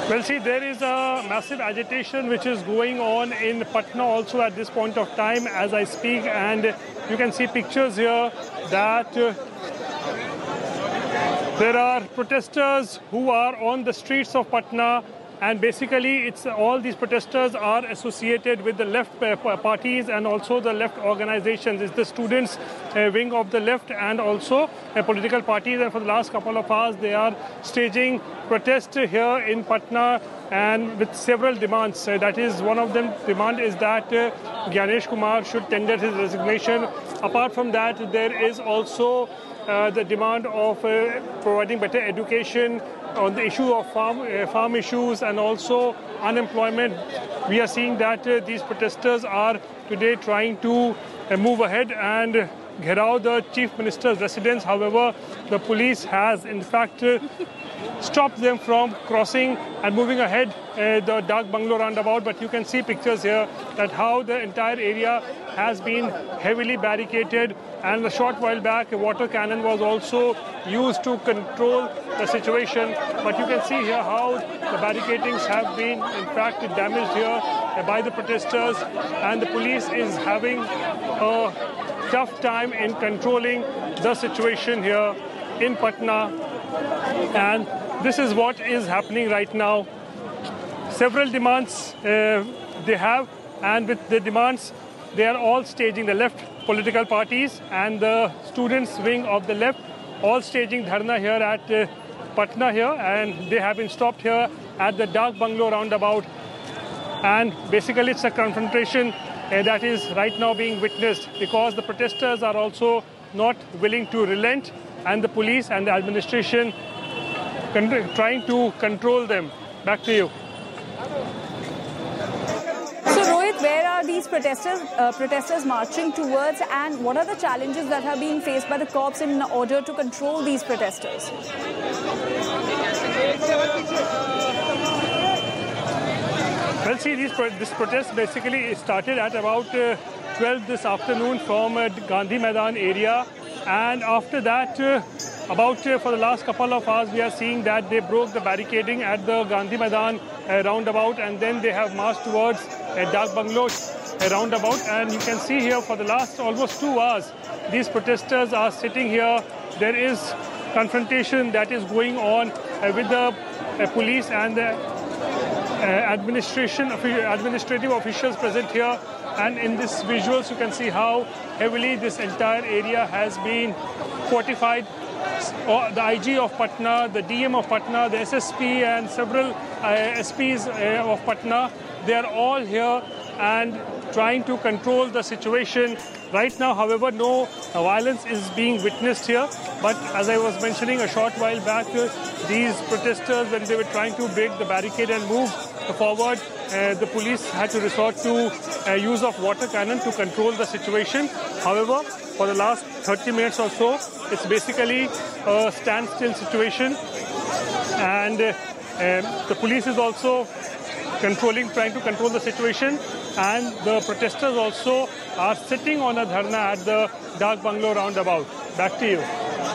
Well, see, there is a massive agitation which is going on in Patna also at this point of time as I speak, and you can see pictures here that there are protesters who are on the streets of Patna, and basically it's all these protesters are associated with the left parties and also the left organizations. It's the students wing of the left and also political parties, and for the last couple of hours they are staging protest here in Patna and with several demands. That is, one of them demand is that Gyanesh Kumar should tender his resignation. Apart from that, there is also the demand of providing better education on the issue of farm issues and also unemployment. We are seeing that these protesters are today trying to move ahead and gherao the chief minister's residence. However, the police has in fact stopped them from crossing and moving ahead the Dak Bungalow roundabout. But you can see pictures here that how the entire area has been heavily barricaded, and a short while back a water cannon was also used to control the situation. But you can see here how the barricadings have been in fact damaged here by the protesters, and the police is having a tough time in controlling the situation here in Patna. And this is what is happening right now. Several demands they have, and with the demands they are all staging, the left political parties and the students wing of the left all staging dharna here at Patna here, and they have been stopped here at the Dak Bungalow roundabout. And basically it's a confrontation that is right now being witnessed because the protesters are also not willing to relent, and the police and the administration trying to control them. Back to you. So Rohit, where are these protesters marching towards, and what are the challenges that have been faced by the cops in order to control these protesters? Well, see, this protest basically started at about 12 this afternoon from Gandhi Maidan area, and after that for the last couple of hours we are seeing that they broke the barricading at the Gandhi Maidan roundabout, and then they have marched towards Dak Bungalow roundabout. And you can see here for the last almost 2 hours these protesters are sitting here. There is confrontation that is going on with the police and the administrative officials present here. And in these visuals you can see how heavily this entire area has been fortified. The IG of Patna, the DM of Patna, the SSP and several SPs of Patna, they are all here and trying to control the situation. Right now, however, no violence is being witnessed here. But as I was mentioning a short while back, these protesters, when they were trying to break the barricade and move forward, the police had to resort to use of water cannon to control the situation. However, for the last 30 minutes or so, it's basically a standstill situation, and the police is also trying to control the situation, and the protesters also are sitting on a dharna at the Dak Bungalow roundabout. Back to you.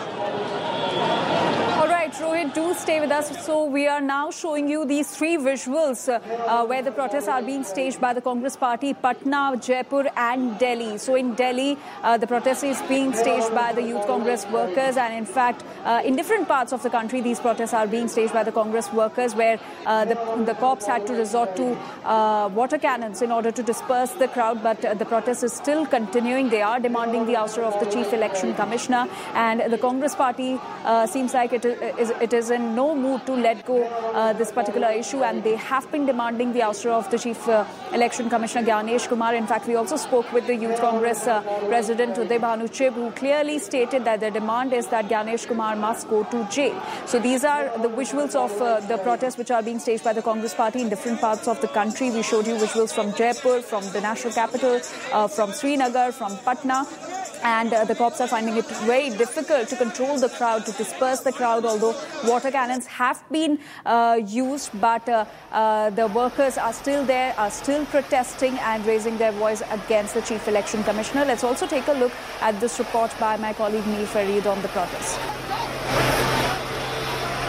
Rohit, do stay with us. So we are now showing you these three visuals where the protests are being staged by the Congress Party, Patna, Jaipur and Delhi. So in Delhi, the protest is being staged by the Youth Congress workers, and in fact, in different parts of the country, these protests are being staged by the Congress workers, where the cops had to resort to water cannons in order to disperse the crowd. But the protest is still continuing. They are demanding the ouster of the Chief Election Commissioner, and the Congress Party seems like it is in no mood to let go this particular issue, and they have been demanding the ouster of the Chief Election Commissioner Gyanesh Kumar. In fact, we also spoke with the Youth Congress President Uday Bhanu Chib, who clearly stated that the demand is that Gyanesh Kumar must go to jail. So these are the visuals of the protests which are being staged by the Congress Party in different parts of the country. We showed you visuals from Jaipur, from the national capital, from Srinagar, from Patna. And the cops are finding it very difficult to control the crowd, to disperse the crowd, although water cannons have been used. But the workers are still there, are still protesting and raising their voice against the Chief Election Commissioner. Let's also take a look at this report by my colleague Neil Farid on the protest.